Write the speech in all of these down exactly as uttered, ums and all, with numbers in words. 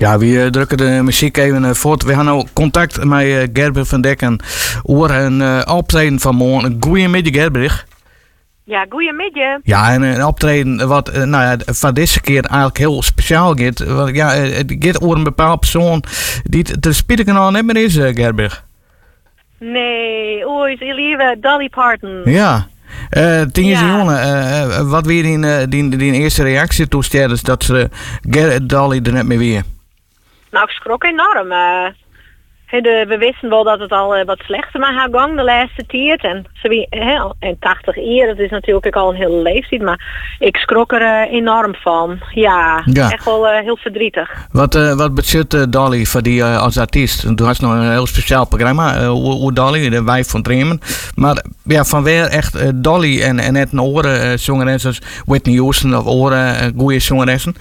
Ja, we uh, drukken de muziek even uh, voort. We hebben nu contact met uh, Gerber van Dekken over een uh, optreden van morgen. Goedemiddag, Gerber. Ja, goedemiddag. Ja, en een optreden wat uh, nou ja, van deze keer eigenlijk heel speciaal gaat. Want ja, het gaat over een bepaald persoon die het te spietkanaal niet meer is, uh, Gerber. Nee, oei, je lieve Dolly Parton. Ja. Uh, Tien Ja. jongen, uh, wat weer die, uh, die, die eerste reactie toestellen is dat ze uh, Dolly er net meer weer. Nou, ik schrok enorm. Uh, de, we wisten wel dat het al uh, wat slechter met haar gang de laatste tijd. En, ze wie, he, en tachtig jaar, dat is natuurlijk ook al een hele leeftijd. Maar ik schrok er uh, enorm van. Ja, Ja. echt wel uh, heel verdrietig. Wat, uh, wat betekent uh, Dolly voor die uh, als artiest? Toen had nog een heel speciaal programma, uh, hoe Dolly, de wijf van Tremen. Maar ja, van waar echt uh, Dolly en, en net een andere uh, zangeressen zoals Whitney Houston of andere uh, goede zangeressen?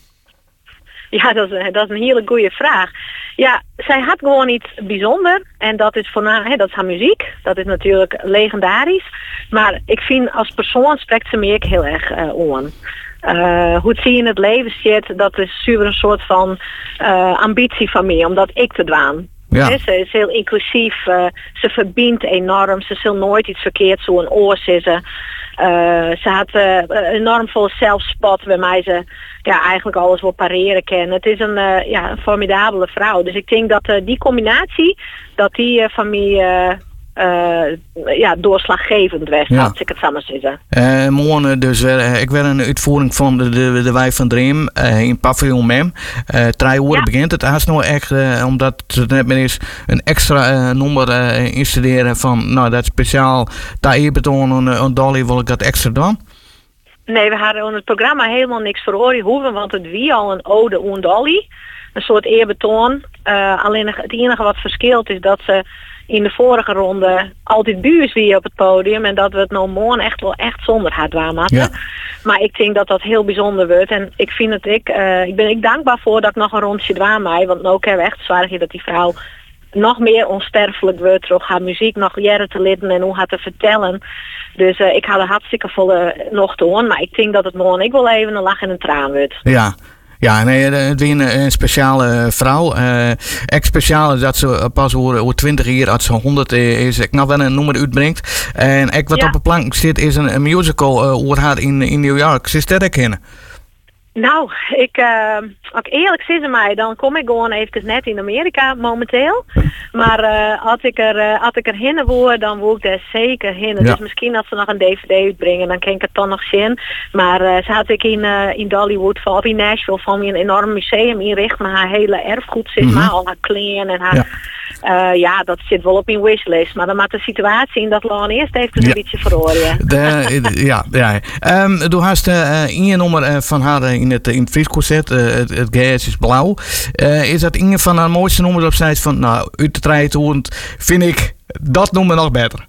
Ja, dat is, dat is een hele goede vraag. Ja, zij had gewoon iets bijzonders en dat is, voorna, dat is haar muziek. Dat is natuurlijk legendarisch. Maar ik vind als persoon spreekt ze me ook heel erg uh, aan. Uh, hoe het zie je in het leven zit, dat is super een soort van uh, ambitie van mij, om dat ik te doen. Ja. He, ze is heel inclusief, uh, ze verbindt enorm, ze zal nooit iets verkeerd zo'n oor zitten. Uh, ze had uh, enorm veel zelfspot waarmee ze ja, eigenlijk alles wil pareren kan. Het is een, uh, ja, een formidabele vrouw. Dus ik denk dat uh, die combinatie, dat die uh, van mij uh, uh, ja, doorslaggevend was, Ja. als ik het samen zeggen. Uh, morgen dus weer, ik werd een uitvoering van de, de, de Wijf van Dream uh, in Pavillon Mem. Uh, drie uur Ja. begint het. Haast nou echt, uh, omdat het net meer is, een extra uh, nummer uh, installeren van, nou dat speciaal daar eerbetoon en uh, Dolly wil ik dat extra doen. Nee, we hadden in het programma helemaal niks voor hoeven, want het wie al een ode aan Dolly. Een soort eerbetoon. Uh, alleen het enige wat verschilt is dat ze in de vorige ronde altijd buurs wie op het podium en dat we het nou morgen echt wel echt zonder haar dwaan hadden. Ja. Maar ik denk dat dat heel bijzonder wordt en ik vind het ik, uh, ik ben ik dankbaar voor dat ik nog een rondje dwaan mij, want ook hebben we echt zorgen dat die vrouw nog meer onsterfelijk wordt door haar muziek nog jaren te litten en hoe haar te vertellen. Dus uh, ik had er hartstikke volle nog te horen, maar ik denk dat het morgen ik wel even een lach en een traan wordt. Ja. Ja, nee, het is een, een speciale vrouw. Uh, echt speciaal is dat ze pas over, over twintig jaar, als ze honderd is, ik nog wel een nummer uitbrengt. En ik wat Ja. op de plank zit is een, een musical uh, over haar in, in New York. Ze is dat herkennen? Nou, ik, uh, als ik eerlijk zeg mij, dan kom ik gewoon even net in Amerika momenteel. Maar uh, als ik er, uh, als ik er heen wil, dan wil ik daar zeker heen. Ja. Dus misschien als ze nog een D V D uitbrengen, dan kan ik het dan nog zien. Maar uh, ze had ik in, uh, in Dollywood, of in Nashville, van me een enorm museum inricht met haar hele erfgoed, zeg maar, al haar kleren en haar. Ja. Uh, ja, dat zit wel op mijn wishlist. Maar dan maakt de situatie in dat land eerst even Ja. een beetje verhoren. De, ja, ja. Um, du hast uh, één nummer uh, van haar uh, in het, in het Fries concert, uh, het, het Gas is blauw. Uh, is dat een van haar mooiste nummers op zij van, nou, uit de trein vind ik dat nummer nog beter?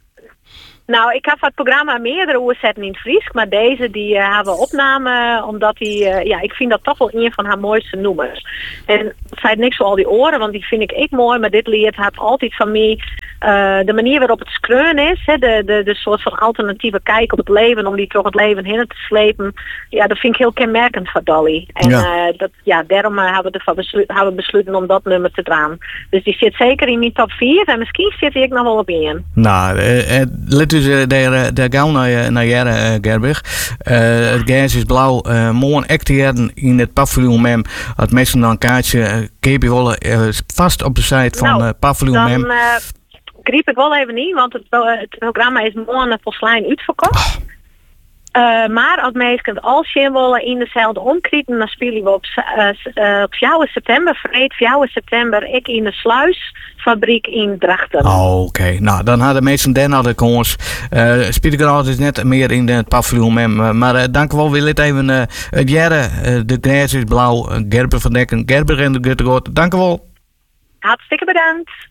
Nou, ik heb het programma meerdere oorzetten in het Fries, maar deze die uh, hebben we opname, omdat die, uh, ja, ik vind dat toch wel een van haar mooiste nummers. En het zei niks voor al die oren, want die vind ik ik mooi, maar dit lied had altijd van mij uh, de manier waarop het skreun is, hè, de, de, de soort van alternatieve kijk op het leven, om die toch het leven heen te slepen. Ja, dat vind ik heel kenmerkend van Dolly. En Ja. uh, dat, ja, daarom uh, hebben, we ervan beslu- hebben we besloten om dat nummer te draaien. Dus die zit zeker in mijn top vier en misschien zit ik nog wel op één. Nou, uh, uh, let dus uh, daar, daar gauw naar, naar jaren, uh, Gerber. Uh, het Gas is blauw. Uh, morgen acteren in het Pavillon Mem. Het meeste dan een kaartje. Uh, Keep je wel uh, vast op de site van Nou, uh, Pavillon Dan Mem. uh, griep ik wel even niet, want het, het programma is morgen volslijn uitverkocht. Uh, maar als mensen als je willen in dezelfde omkrieten, dan spelen we op, uh, uh, op vier september, vreed vier september, ik in de sluisfabriek in Drachten. Oh, oké. Okay. Nou, dan hadden mensen dan hadden kans. Uh, Spiedegraad is net meer in het Pavillon Mem. Uh, maar uh, dank wel weer even uh, het jaren. Uh, de grijs is blauw. Uh, Gerber van Dekken. Gerber en de Guttegoot. Dank u wel. Hartstikke bedankt.